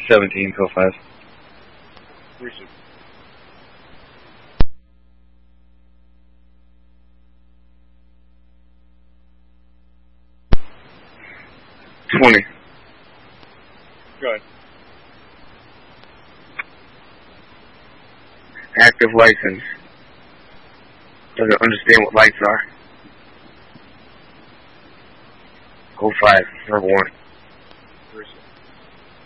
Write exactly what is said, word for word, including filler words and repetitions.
seventeen, code five. Recent. twenty. Go ahead. Active license. Doesn't understand what lights are. Code five, number one.